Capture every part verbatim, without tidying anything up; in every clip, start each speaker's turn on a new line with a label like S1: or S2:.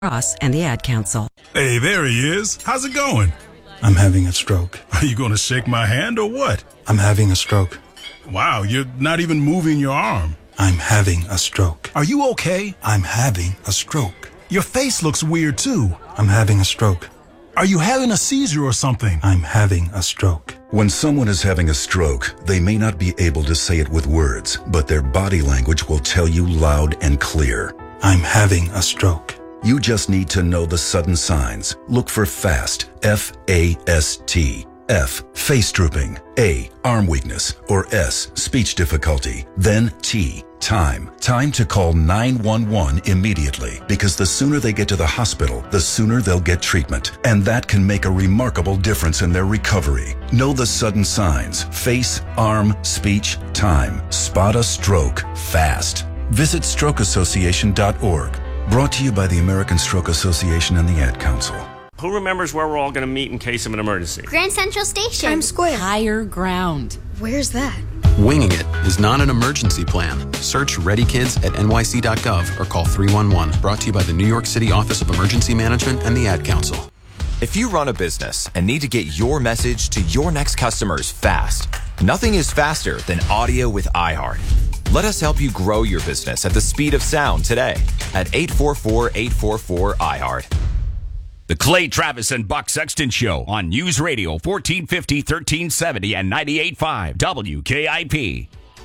S1: Ross and the Ad Council.
S2: Hey, there he is. How's it going?
S3: I'm having a stroke.
S2: Are you going to shake my hand or what?
S3: I'm having a stroke.
S2: Wow, you're not even moving your arm.
S3: I'm having a stroke.
S2: Are you okay?
S3: I'm having a stroke.
S2: Your face looks weird, too.
S3: I'm having a stroke.
S2: Are you having a seizure or something?
S3: I'm having a stroke.
S4: When someone is having a stroke, they may not be able to say it with words, but their body language will tell you loud and clear.
S3: I'm having a stroke.
S4: You just need to know the sudden signs. Look for FAST, F A S T. F, face drooping. A, arm weakness. Or S, speech difficulty. Then T, time. Time to call nine one one immediately, because the sooner they get to the hospital, the sooner they'll get treatment. And that can make a remarkable difference in their recovery. Know the sudden signs. Face, arm, speech, time. Spot a stroke fast. Visit stroke association dot org. Brought to you by the American Stroke Association and the Ad Council.
S5: Who remembers where we're all going to meet in case of an emergency?
S6: Grand Central Station.
S7: Times Square.
S8: Higher Ground.
S7: Where's that?
S9: Winging It is not an emergency plan. Search Ready Kids at N Y C dot gov or call three one one. Brought to you by the New York City Office of Emergency Management and the Ad Council.
S10: If you run a business and need to get your message to your next customers fast, nothing is faster than audio with iHeart. Let us help you grow your business at the speed of sound today at eight four four, eight four four, iHeart.
S11: The Clay Travis and Buck Sexton Show on News Radio fourteen fifty, thirteen seventy, and ninety-eight point five W K I P.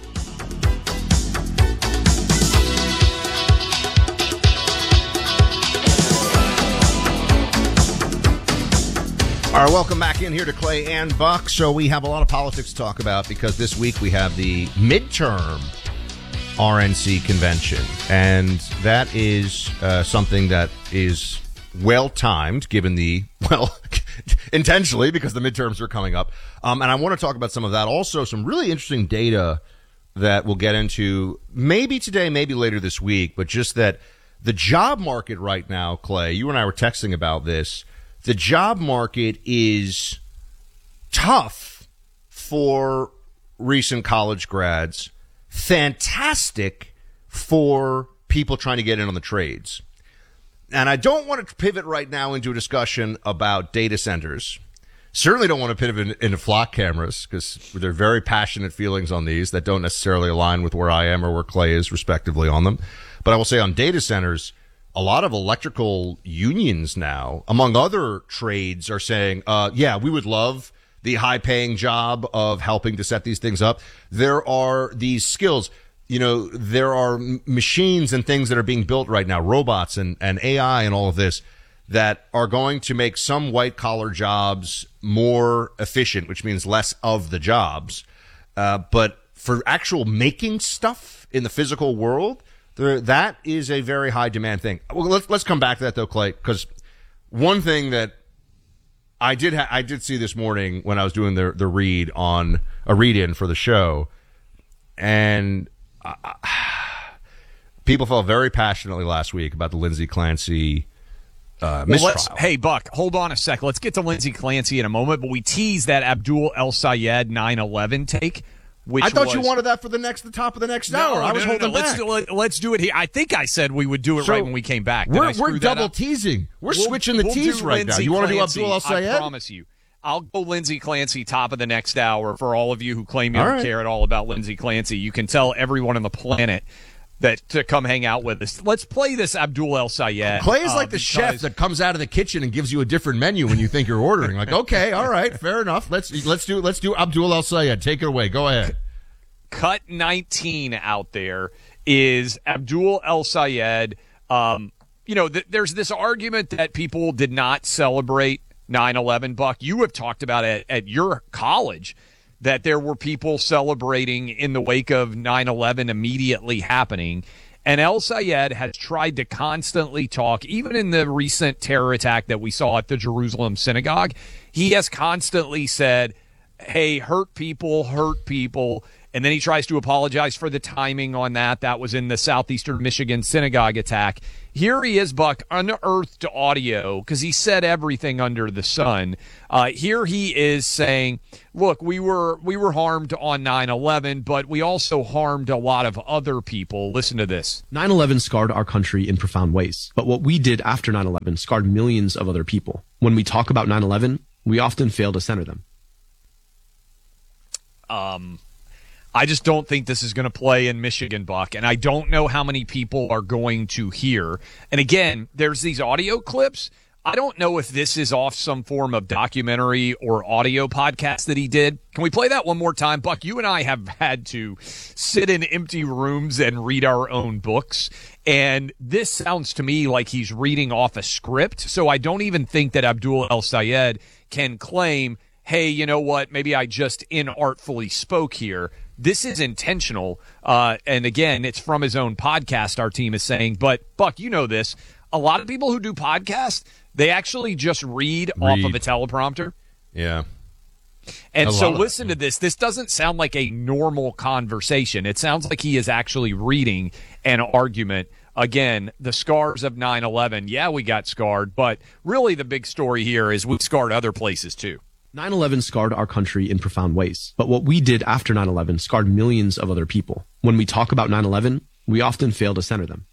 S12: All right, welcome back in here to Clay and Buck. So we have a lot of politics to talk about because this week we have the midterm R N C convention, and that is uh, something that is well-timed, given the, well, intentionally, because the midterms are coming up. Um, and I want to talk about some of that. Also, some really interesting data that we'll get into maybe today, maybe later this week, but just that the job market right now, Clay, you and I were texting about this, the job market is tough for recent college grads, fantastic for people trying to get in on the trades. And I don't want to pivot right now into a discussion about data centers. Certainly don't want to pivot into flock cameras because there are very passionate feelings on these that don't necessarily align with where I am or where Clay is, respectively, on them. But I will say on data centers, a lot of electrical unions now, among other trades, are saying, uh, yeah, we would love the high-paying job of helping to set these things up. There are these skills. You know, there are m- machines and things that are being built right now, robots and, and A I and all of this, that are going to make some white-collar jobs more efficient, which means less of the jobs. Uh, but for actual making stuff in the physical world, there, that is a very high-demand thing. Well, let's, let's come back to that, though, Clay, because one thing that I did ha- I did see this morning when I was doing the, the read on a read-in for the show, and Uh, people felt very passionately last week about the Lindsey Clancy uh, mistrial.
S13: Well, hey, Buck, hold on a sec. Let's get to Lindsey Clancy in a moment, but we teased that Abdul El Sayed nine eleven take. Which
S12: I thought
S13: was,
S12: you wanted that for the next, the top of the next
S13: no,
S12: hour. I was
S13: no, no,
S12: holding
S13: no.
S12: back.
S13: Let's do, let, let's do it here. I think I said we would do it
S12: so
S13: right when we came back. Did
S12: we're
S13: I screw
S12: we're
S13: that
S12: double
S13: up?
S12: teasing. We're
S13: we'll,
S12: switching the
S13: we'll
S12: tease right
S13: Lindsey
S12: now. You want to do
S13: Clancy,
S12: Abdul El Sayed?
S13: I promise you. I'll go Lindsey Clancy top of the next hour for all of you who claim you
S12: all
S13: don't
S12: right.
S13: care at all about Lindsey Clancy. You can tell everyone on the planet that to come hang out with us. Let's play this Abdul El Sayed.
S12: Clay is
S13: uh,
S12: like the chef that comes out of the kitchen and gives you a different menu when you think you're ordering. Like, okay, all right, fair enough. Let's let's do let's do Abdul El Sayed. Take it away. Go ahead.
S13: Cut nineteen out there is Abdul El Sayed. Um, you know, th- there's this argument that people did not celebrate nine eleven. Buck, you have talked about it at your college, that there were people celebrating in the wake of nine eleven immediately happening. And El Sayed has tried to constantly talk, even in the recent terror attack that we saw at the Jerusalem synagogue, he has constantly said, hey, hurt people, hurt people. And then he tries to apologize for the timing on that. That was in the southeastern Michigan synagogue attack. Here he is, Buck, unearthed audio, because he said everything under the sun. Uh, here he is saying, look, we were we were harmed on nine eleven, but we also harmed a lot of other people. Listen to this.
S1: nine eleven scarred our country in profound ways, but what we did after nine eleven scarred millions of other people. When we talk about nine eleven, we often fail to center them.
S13: Um, I just don't think this is going to play in Michigan, Buck, and I don't know how many people are going to hear. And again, there's these audio clips. I don't know if this is off some form of documentary or audio podcast that he did. Can we play that one more time? Buck, you and I have had to sit in empty rooms and read our own books, and this sounds to me like he's reading off a script, so I don't even think that Abdul El-Sayed can claim, hey, you know what, maybe I just inartfully spoke here. This is intentional, uh, and again, it's from his own podcast, our team is saying. But, Buck, you know this. A lot of people who do podcasts, they actually just read, read. off of a teleprompter.
S12: Yeah.
S13: And so listen to this. This doesn't sound like a normal conversation. It sounds like he is actually reading an argument. Again, the scars of nine eleven. Yeah, we got scarred, but really the big story here is we scarred other places too.
S1: nine eleven scarred our country in profound ways, but what we did after nine eleven scarred millions of other people. When we talk about nine eleven, we often fail to center them.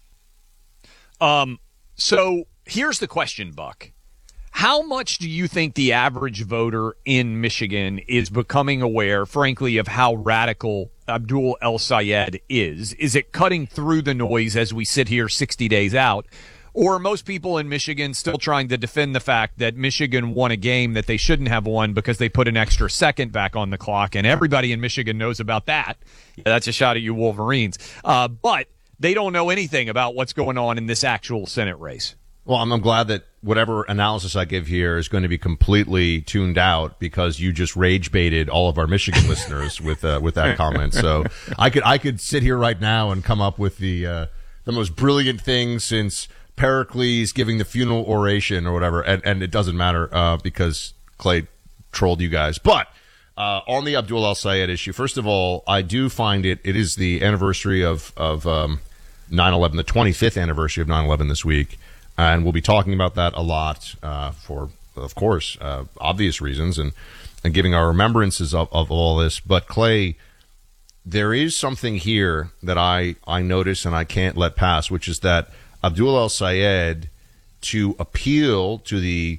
S13: Um. So here's the question, Buck. How much do you think the average voter in Michigan is becoming aware, frankly, of how radical Abdul El-Sayed is? Is it cutting through the noise as we sit here sixty days out? Or are most people in Michigan still trying to defend the fact that Michigan won a game that they shouldn't have won because they put an extra second back on the clock, and everybody in Michigan knows about that? Yeah, that's a shot at you Wolverines. Uh, but they don't know anything about what's going on in this actual Senate race.
S12: Well, I'm, I'm glad that whatever analysis I give here is going to be completely tuned out because you just rage baited all of our Michigan listeners with uh, with that comment. So I could I could sit here right now and come up with the uh, the most brilliant thing since Pericles giving the funeral oration or whatever, and, and it doesn't matter uh, because Clay trolled you guys. But uh, on the Abdul El-Sayed issue, first of all, I do find it it is the anniversary of of um, nine eleven, the twenty-fifth anniversary of nine eleven this week. And we'll be talking about that a lot uh, for, of course, uh, obvious reasons and, and giving our remembrances of, of all this. But, Clay, there is something here that I, I notice and I can't let pass, which is that Abdul El-Sayed, to appeal to the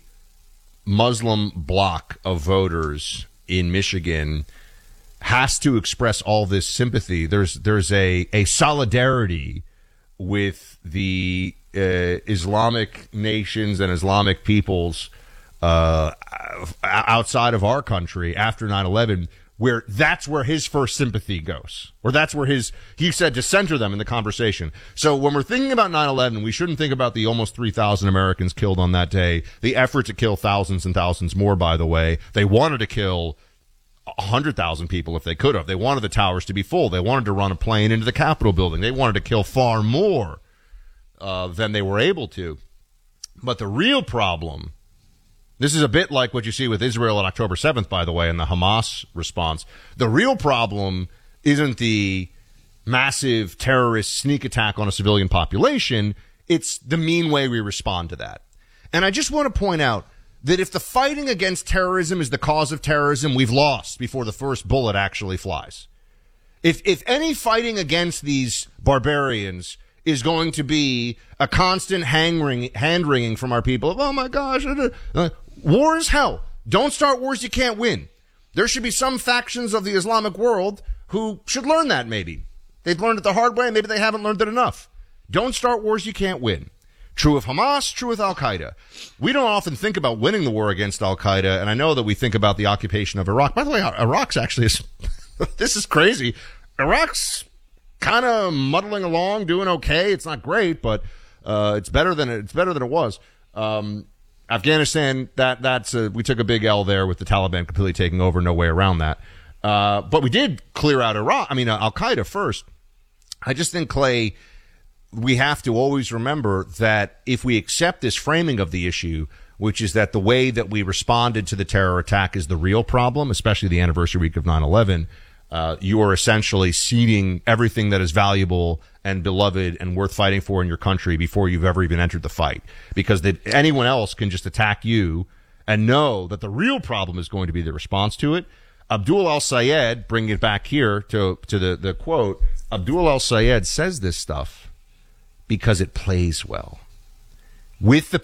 S12: Muslim bloc of voters in Michigan, has to express all this sympathy. There's, there's a, a solidarity with the Uh, Islamic nations and Islamic peoples uh, outside of our country after nine eleven, where that's where his first sympathy goes, or that's where his, he said to center them in the conversation. So when we're thinking about nine eleven, we shouldn't think about the almost three thousand Americans killed on that day, the effort to kill thousands and thousands more, by the way. They wanted to kill one hundred thousand people if they could have. They wanted the towers to be full. They wanted to run a plane into the Capitol building. They wanted to kill far more Uh, than they were able to. But the real problem, this is a bit like what you see with Israel on October seventh, by the way, and the Hamas response. The real problem isn't the massive terrorist sneak attack on a civilian population. It's the mean way we respond to that. And I just want to point out that if the fighting against terrorism is the cause of terrorism, we've lost before the first bullet actually flies. If, if any fighting against these barbarians is going to be a constant hand-wringing from our people. Oh, my gosh. Uh, war is hell. Don't start wars you can't win. There should be some factions of the Islamic world who should learn that, maybe. They've learned it the hard way, and maybe they haven't learned it enough. Don't start wars you can't win. True of Hamas, true with Al-Qaeda. We don't often think about winning the war against Al-Qaeda, and I know that we think about the occupation of Iraq. By the way, Iraq's actually, is, this is crazy. Iraq's kind of muddling along, doing okay. It's not great, but uh, it's better than it, it's better than it was. Um, Afghanistan, that that's a, we took a big L there with the Taliban completely taking over. No way around that. Uh, but we did clear out Iraq. I mean, uh, Al Qaeda first. I just think, Clay, we have to always remember that if we accept this framing of the issue, which is that the way that we responded to the terror attack is the real problem, especially the anniversary week of nine eleven. uh, you are essentially ceding everything that is valuable and beloved and worth fighting for in your country before you've ever even entered the fight. Because they, anyone else can just attack you and know that the real problem is going to be the response to it. Abdul al-Sayed, bringing it back here to, to the, the quote, Abdul al-Sayed says this stuff because it plays well with the